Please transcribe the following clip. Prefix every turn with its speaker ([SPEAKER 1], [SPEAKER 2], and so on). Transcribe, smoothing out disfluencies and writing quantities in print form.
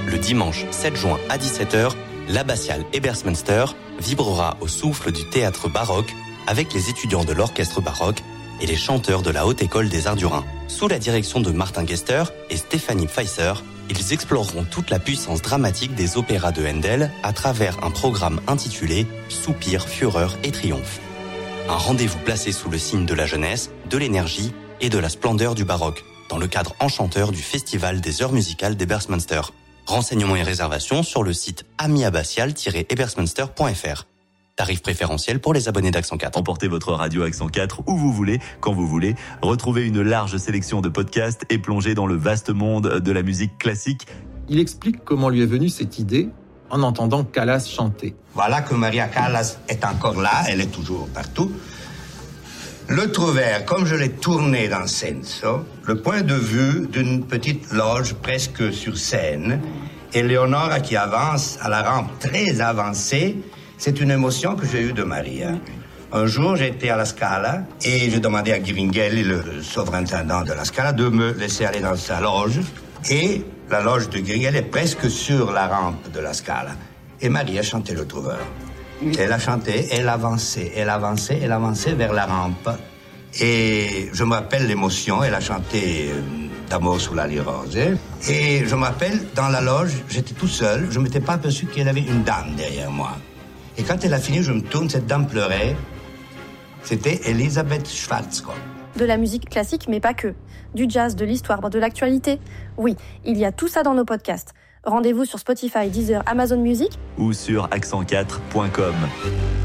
[SPEAKER 1] Le dimanche 7 juin à 17h, l'abbatiale Ebersmünster vibrera au souffle du théâtre baroque avec les étudiants de l'orchestre baroque et les chanteurs de la Haute École des Arts du Rhin. Sous la direction de Martin Gester et Stéphanie Pfeiffer, ils exploreront toute la puissance dramatique des opéras de Handel à travers un programme intitulé Soupir, Fureur et Triomphe. Un rendez-vous placé sous le signe de la jeunesse, de l'énergie et de la splendeur du baroque, dans le cadre enchanteur du Festival des Heures musicales d'Ebersmünster. Renseignements et réservations sur le site amiabbatial-ebersmünster.fr. Tarif préférentiel pour les abonnés d'Accent 4.
[SPEAKER 2] Emportez votre radio Accent 4 où vous voulez, quand vous voulez. Retrouvez une large sélection de podcasts et plongez dans le vaste monde de la musique classique.
[SPEAKER 3] Il explique comment lui est venue cette idée en entendant Callas chanter.
[SPEAKER 4] Voilà que Maria Callas est encore là, elle est toujours partout. Le trouvère, comme je l'ai tourné dans Senso, le point de vue d'une petite loge presque sur scène, et Leonora qui avance à la rampe très avancée, c'est une émotion que j'ai eue de Maria. Un jour, j'étais à la Scala et j'ai demandé à Ghiringhelli, le surintendant de la Scala, de me laisser aller dans sa loge. Et la loge de Ghiringhelli est presque sur la rampe de la Scala. Et Maria chantait le trouveur. Elle a chanté, elle avançait vers la rampe. Et je me rappelle l'émotion, elle a chanté D'amour sous la lie rose. Et je me rappelle, dans la loge, j'étais tout seul, je ne m'étais pas aperçu qu'il y avait une dame derrière moi. Et quand elle a fini, je me tourne, cette dame pleurait. C'était Elisabeth Schwarzkopf.
[SPEAKER 5] De la musique classique, mais pas que. Du jazz, de l'histoire, de l'actualité. Oui, il y a tout ça dans nos podcasts. Rendez-vous sur Spotify, Deezer, Amazon Music
[SPEAKER 2] ou sur accent4.com.